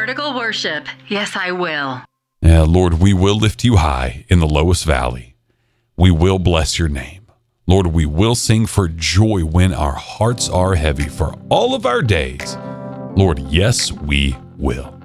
vertical worship. Yes, I will. Yeah, Lord, we will lift you high in the lowest valley. We will bless your name. Lord, we will sing for joy when our hearts are heavy for all of our days. Lord, yes, we will.